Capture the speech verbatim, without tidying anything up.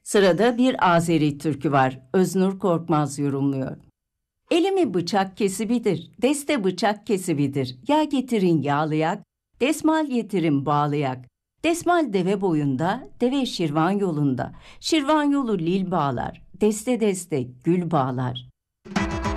Sırada bir Azeri türkü var. Öznur Korkmaz yorumluyor. Elimi bıçak kesibidir, deste bıçak kesibidir. Yağ getirin yağlayak, desmal getirin bağlayak. Desmal deve boyunda, deve şirvan yolunda. Şirvan yolu lil bağlar, deste deste gül bağlar.